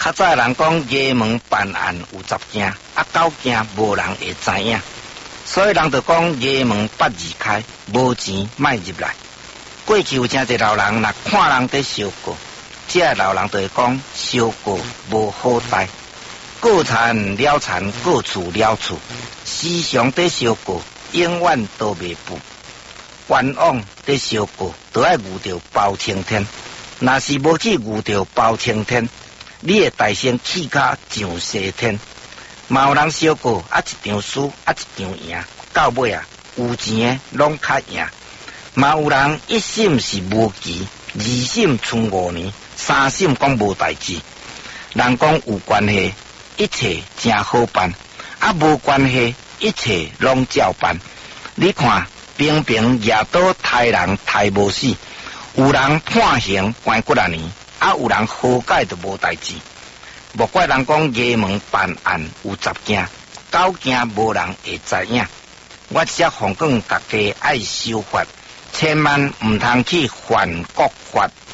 较早人讲衙门办案有10件，9件无人会知影，所以人就讲衙门8字开，无钱莫入来。过去有真侪老人，若看人在烧过，这老人就会讲烧过无好待，过残了残，过厝了厝，时常在烧过，永远都袂补。冤枉在烧过，都爱遇着包青天。若是无去遇着包青天，你的大身气卡上西天。嘛有人烧过，一场输，一场赢，到尾有钱的拢较赢。嘛有人一心是无期，二心存5年，三心讲无代志。人讲有关系，一切真好办；无关系，一切拢照办。你看，平平夜倒杀人杀无死，有人判刑关几啊年，有人好解就无代志。莫怪人讲衙门办案有10件，9件无人会知影。我只奉劝大家爱守法，千万唔通去犯国法。